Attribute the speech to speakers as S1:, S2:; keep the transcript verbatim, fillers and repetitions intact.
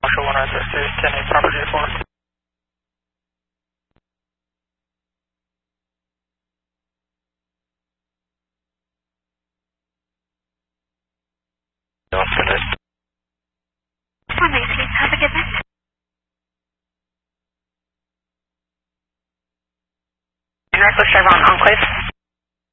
S1: Marshall one Reservoir Series ten eight, property report.
S2: One Macy's, have a good night. Northwest Drive on Enclave.